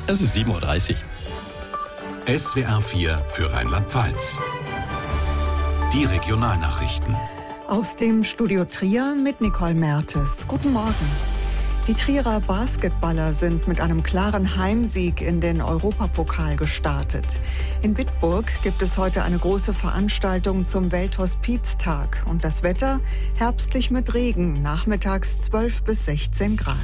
Es ist 7:30 Uhr. SWR 4 für Rheinland-Pfalz. Die Regionalnachrichten. Aus dem Studio Trier mit Nicole Mertes. Guten Morgen. Die Trierer Basketballer sind mit einem klaren Heimsieg in den Europapokal gestartet. In Bitburg gibt es heute eine große Veranstaltung zum Welthospiztag. Und das Wetter herbstlich mit Regen, nachmittags 12 bis 16 Grad.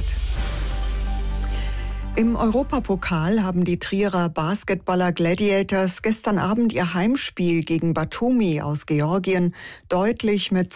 Im Europapokal haben die Trierer Basketballer Gladiators gestern Abend ihr Heimspiel gegen Batumi aus Georgien deutlich mit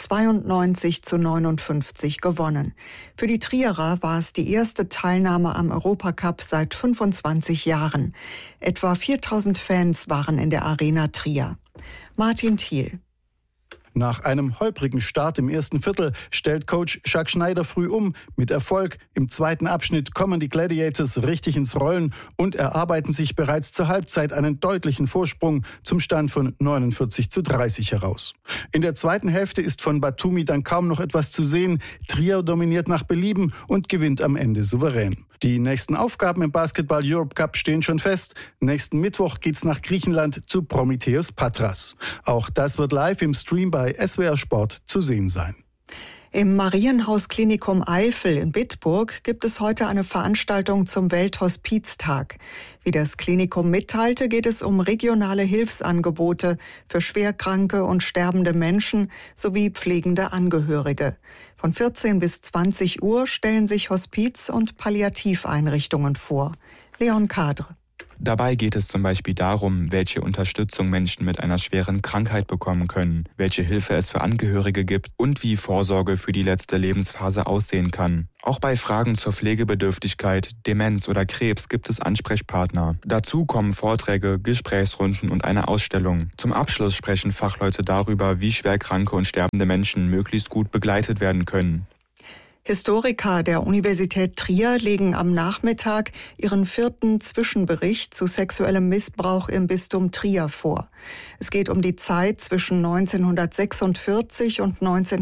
92:59 gewonnen. Für die Trierer war es die erste Teilnahme am Europacup seit 25 Jahren. Etwa 4000 Fans waren in der Arena Trier. Martin Thiel. Nach einem holprigen Start im ersten Viertel stellt Coach Jacques Schneider früh um. Mit Erfolg. Im zweiten Abschnitt kommen die Gladiators richtig ins Rollen und erarbeiten sich bereits zur Halbzeit einen deutlichen Vorsprung zum Stand von 49:30 heraus. In der zweiten Hälfte ist von Batumi dann kaum noch etwas zu sehen. Trier dominiert nach Belieben und gewinnt am Ende souverän. Die nächsten Aufgaben im Basketball Europe Cup stehen schon fest. Nächsten Mittwoch geht's nach Griechenland zu Prometheus Patras. Auch das wird live im Stream bei SWR Sport zu sehen sein. Im Marienhaus-Klinikum Eifel in Bitburg gibt es heute eine Veranstaltung zum Welthospiztag. Wie das Klinikum mitteilte, geht es um regionale Hilfsangebote für schwerkranke und sterbende Menschen sowie pflegende Angehörige. Von 14 bis 20 Uhr stellen sich Hospiz- und Palliativeinrichtungen vor. Leon Kadre. Dabei geht es zum Beispiel darum, welche Unterstützung Menschen mit einer schweren Krankheit bekommen können, welche Hilfe es für Angehörige gibt und wie Vorsorge für die letzte Lebensphase aussehen kann. Auch bei Fragen zur Pflegebedürftigkeit, Demenz oder Krebs gibt es Ansprechpartner. Dazu kommen Vorträge, Gesprächsrunden und eine Ausstellung. Zum Abschluss sprechen Fachleute darüber, wie schwerkranke und sterbende Menschen möglichst gut begleitet werden können. Historiker der Universität Trier legen am Nachmittag ihren 4. Zwischenbericht zu sexuellem Missbrauch im Bistum Trier vor. Es geht um die Zeit zwischen 1946 und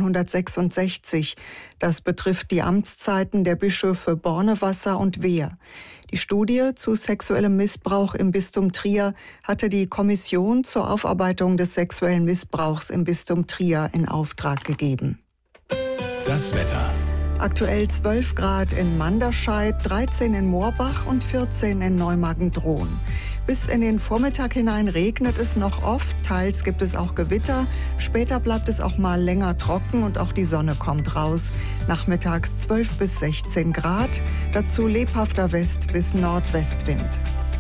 1966. Das betrifft die Amtszeiten der Bischöfe Bornewasser und Wehr. Die Studie zu sexuellem Missbrauch im Bistum Trier hatte die Kommission zur Aufarbeitung des sexuellen Missbrauchs im Bistum Trier in Auftrag gegeben. Das Wetter. Aktuell 12 Grad in Manderscheid, 13 in Moorbach und 14 in Neumagen-Dhron. Bis in den Vormittag hinein regnet es noch oft, teils gibt es auch Gewitter. Später bleibt es auch mal länger trocken und auch die Sonne kommt raus. Nachmittags 12 bis 16 Grad, dazu lebhafter West- bis Nordwestwind.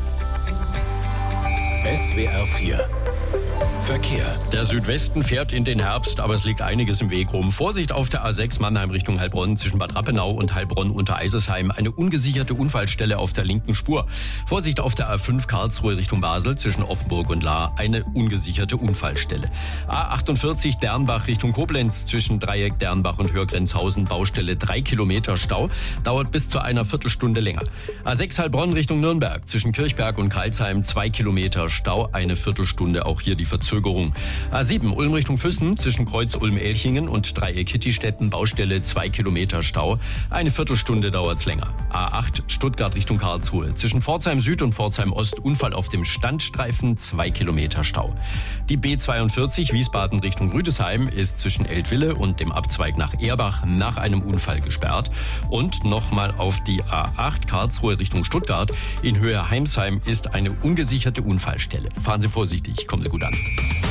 SWR 4 Verkehr. Der Südwesten fährt in den Herbst, aber es liegt einiges im Weg rum. Vorsicht auf der A6 Mannheim Richtung Heilbronn zwischen Bad Rappenau und Heilbronn unter Eisersheim. Eine ungesicherte Unfallstelle auf der linken Spur. Vorsicht auf der A5 Karlsruhe Richtung Basel zwischen Offenburg und Lahr. Eine ungesicherte Unfallstelle. A48 Dernbach Richtung Koblenz zwischen Dreieck Dernbach und Hörgrenzhausen. Baustelle 3 Kilometer Stau. Dauert bis zu einer Viertelstunde länger. A6 Heilbronn Richtung Nürnberg zwischen Kirchberg und Karlsheim 2 Kilometer Stau. Eine Viertelstunde. Auch hier die Verzögerung. A7 Ulm Richtung Füssen zwischen Kreuz Ulm-Elchingen und Dreieck Hittistetten. Baustelle 2 Kilometer Stau. Eine Viertelstunde dauert's länger. A8 Stuttgart Richtung Karlsruhe zwischen Pforzheim Süd und Pforzheim Ost. Unfall auf dem Standstreifen 2 Kilometer Stau. Die B42 Wiesbaden Richtung Rüdesheim ist zwischen Eltville und dem Abzweig nach Erbach nach einem Unfall gesperrt. Und nochmal auf die A8 Karlsruhe Richtung Stuttgart. In Höhe Heimsheim ist eine ungesicherte Unfallstelle. Fahren Sie vorsichtig, kommen Sie gut an.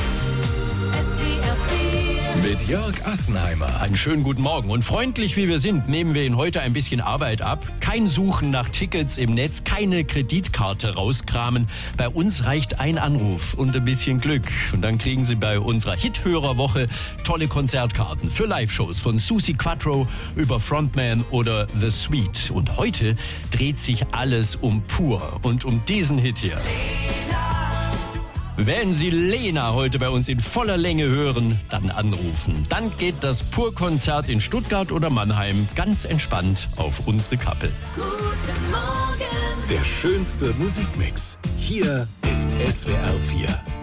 Mit Jörg Assenheimer. Einen schönen guten Morgen. Und freundlich wie wir sind, nehmen wir Ihnen heute ein bisschen Arbeit ab. Kein Suchen nach Tickets im Netz, keine Kreditkarte rauskramen. Bei uns reicht ein Anruf und ein bisschen Glück. Und dann kriegen Sie bei unserer Hithörerwoche tolle Konzertkarten für Live-Shows von Susi Quattro über Frontman oder The Sweet. Und heute dreht sich alles um Pur und um diesen Hit hier. Wenn Sie Lena heute bei uns in voller Länge hören, dann anrufen. Dann geht das Pur-Konzert in Stuttgart oder Mannheim ganz entspannt auf unsere Kappe. Guten Morgen. Der schönste Musikmix. Hier ist SWR 4.